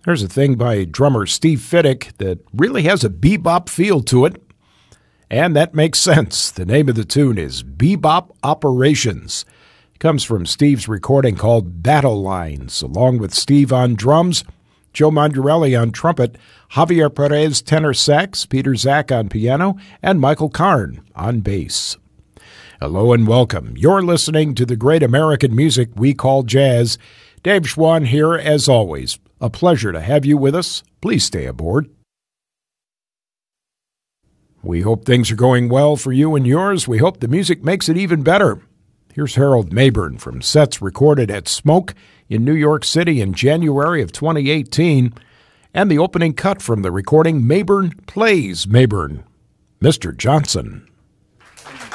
There's a thing by drummer Steve Fiddick that really has a bebop feel to it, and that makes sense. The name of the tune is Bebop Operations. It comes from Steve's recording called Battle Lines, along with Steve on drums, Joe Mondurelli on trumpet, Javier Perez tenor sax, Peter Zach on piano, and Michael Karn on bass. Hello and welcome. You're listening to the great American music we call jazz. Dave Schwann here as always. A pleasure to have you with us. Please stay aboard. We hope things are going well for you and yours. We hope the music makes it even better. Here's Harold Mabern from sets recorded at Smoke in New York City in January of 2018, and the opening cut from the recording Mabern Plays Mabern, Mr. Johnson.